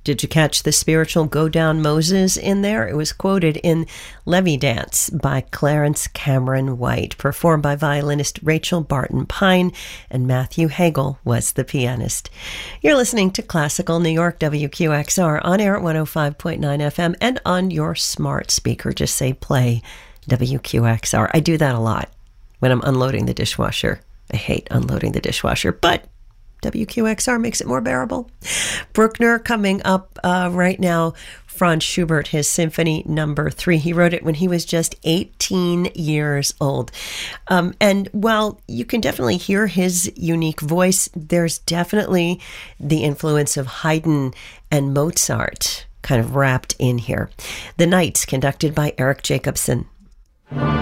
Did you catch the spiritual Go Down Moses in there? It was quoted in Levy Dance by Clarence Cameron White, performed by violinist Rachel Barton Pine, and Matthew Hagel was the pianist. You're listening to Classical New York, WQXR, on air at 105.9 FM and on your smart speaker. Just say play WQXR. I do that a lot when I'm unloading the dishwasher. I hate unloading the dishwasher, but WQXR makes it more bearable. Bruckner coming up right now. Franz Schubert, his Symphony No. 3. He wrote it when he was just 18 years old. And while you can definitely hear his unique voice, there's definitely the influence of Haydn and Mozart kind of wrapped in here. The Nights, conducted by Eric Jacobson.